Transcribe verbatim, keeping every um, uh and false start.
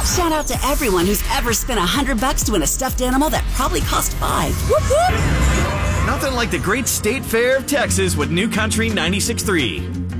Shout out to everyone who's ever spent a hundred bucks to win a stuffed animal that probably cost five. Whoop whoop! Nothing like the great state fair of Texas with New Country ninety-six point three.